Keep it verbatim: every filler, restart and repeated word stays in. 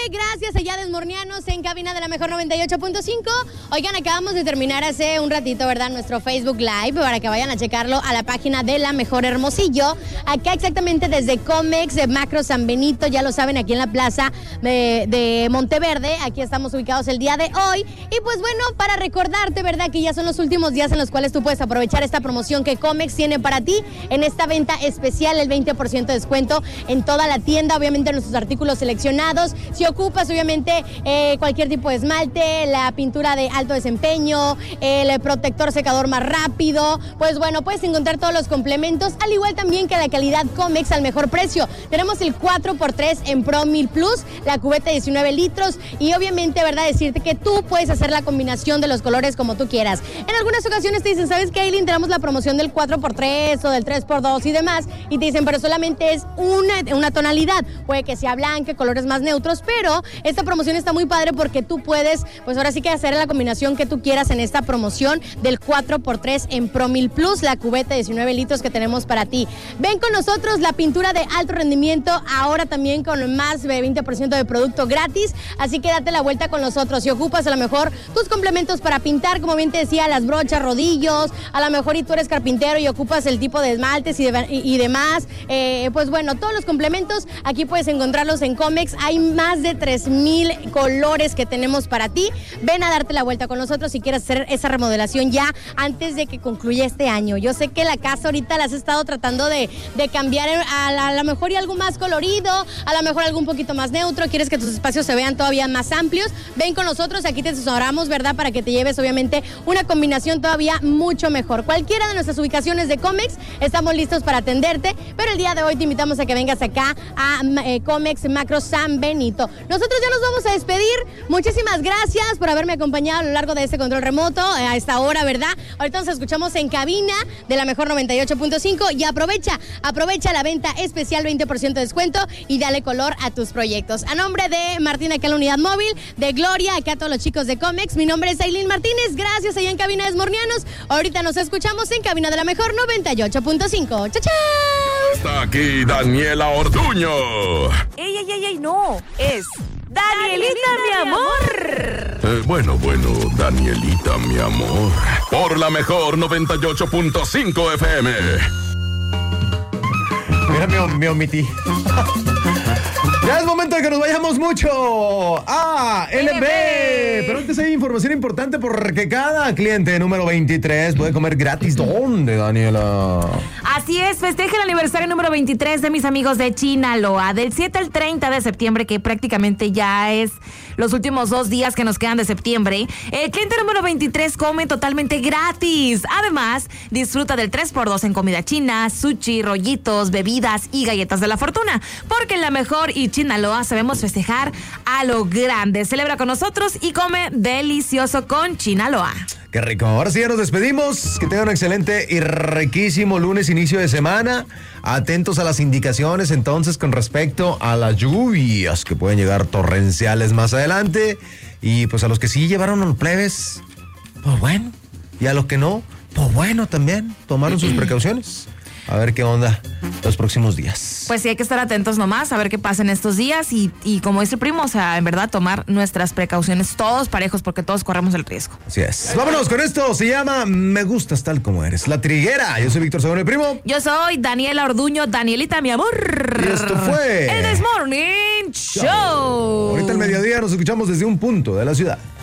Gracias allá desmornianos en cabina de la Mejor noventa y ocho punto cinco. Oigan, acabamos de terminar hace un ratito, ¿verdad? Nuestro Facebook Live para que vayan a checarlo a la página de La Mejor Hermosillo. Acá exactamente desde Comex de Macro San Benito, ya lo saben, aquí en la plaza de, de Monteverde. Aquí estamos ubicados el día de hoy. Y pues bueno, para recordarte, ¿verdad? Que ya son los últimos días en los cuales tú puedes aprovechar esta promoción que Comex tiene para ti en esta venta especial, el veinte por ciento de descuento en toda la tienda, obviamente en nuestros artículos seleccionados. Si ocupas obviamente eh, cualquier tipo de esmalte, la pintura de alto desempeño, el protector secador más rápido, pues bueno, puedes encontrar todos los complementos, al igual también que la calidad Comex al mejor precio. Tenemos el cuatro por tres en Pro mil Plus, la cubeta de diecinueve litros y obviamente, ¿verdad? Decirte que tú puedes hacer la combinación de los colores como tú quieras. En algunas ocasiones te dicen, ¿sabes qué, Aileen? Tenemos la promoción del cuatro por tres o del tres por dos y demás, y te dicen, pero solamente es una, una tonalidad. Puede que sea blanca, colores más neutros, pero esta promoción está muy padre porque tú puedes, pues ahora sí que hacer la combinación que tú quieras en esta promoción del cuatro por tres en Pro mil Plus, la cubeta de diecinueve litros que tenemos para ti. Ven con nosotros, la pintura de alto rendimiento, ahora también con más de veinte por ciento de producto gratis, así que date la vuelta con nosotros. Si ocupas a lo mejor tus complementos para pintar, como bien te decía, las brochas, rodillos, a lo mejor y tú eres carpintero y ocupas el tipo de esmaltes y, de, y, y demás, eh, pues bueno, todos los complementos aquí puedes encontrarlos en Comex. Hay más de tres mil colores que tenemos para ti. Ven a darte la vuelta con nosotros si quieres hacer esa remodelación ya antes de que concluya este año. Yo sé que la casa ahorita la has estado tratando de, de cambiar a lo mejor y algo más colorido, a lo mejor algo un poquito más neutro, quieres que tus espacios se vean todavía más amplios. Ven con nosotros, aquí te asesoramos, ¿verdad? Para que te lleves obviamente una combinación todavía mucho mejor. Cualquiera de nuestras ubicaciones de Comex, estamos listos para atenderte, pero el día de hoy te invitamos a que vengas acá a eh, Comex Macro San Benito. Nosotros ya nos vamos a despedir. Muchísimas gracias por haberme acompañado a lo largo de este control remoto eh, a esta hora, ¿verdad? Ahorita nos escuchamos en cabina de la Mejor noventa y ocho punto cinco y aprovecha, aprovecha la venta especial, veinte por ciento de descuento y dale color a tus proyectos. A nombre de Martín, acá en la unidad móvil, de Gloria, acá a todos los chicos de Comex, mi nombre es Aileen Martínez, gracias allá en cabina de Desmornianos. Ahorita nos escuchamos en cabina de la Mejor noventa y ocho punto cinco. ¡Chao, chao! Está aquí Daniela Orduño. ¡Ey, ey, ey, ey! No, es Danielita, Danielita mi amor. Eh, bueno, bueno, Danielita, mi amor. Por la Mejor noventa y ocho punto cinco F M. Mira, me, me omití. Ya es momento de que nos vayamos mucho a L B. Pero antes hay información importante porque cada cliente número veintitrés puede comer gratis. ¿Dónde, Daniela? Así es, festeja el aniversario número veintitrés de mis amigos de Chinaloa, del siete al treinta de septiembre, que prácticamente ya es los últimos dos días que nos quedan de septiembre. El cliente número veintitrés come totalmente gratis. Además, disfruta del tres por dos en comida china, sushi, rollitos, bebidas y galletas de la fortuna. Porque en La Mejor y Chinaloa sabemos festejar a lo grande. Celebra con nosotros y come delicioso con Chinaloa. Qué rico. Ahora sí ya nos despedimos. Que tengan un excelente y riquísimo lunes, inicio de semana. Atentos a las indicaciones entonces con respecto a las lluvias que pueden llegar torrenciales más adelante. Y pues a los que sí llevaron los plebes, pues bueno. Y a los que no, pues bueno también. Tomaron sus precauciones. A ver qué onda los próximos días. Pues sí, hay que estar atentos nomás, a ver qué pasa en estos días y, y como dice el primo, o sea, en verdad tomar nuestras precauciones todos parejos porque todos corremos el riesgo. Así es. Vámonos con esto, se llama Me Gustas Tal Como Eres, La Triguera. Yo soy Víctor Según el Primo. Yo soy Daniela Orduño, Danielita, mi amor. Y esto fue el Desmorning Show. Ahorita al mediodía nos escuchamos desde un punto de la ciudad.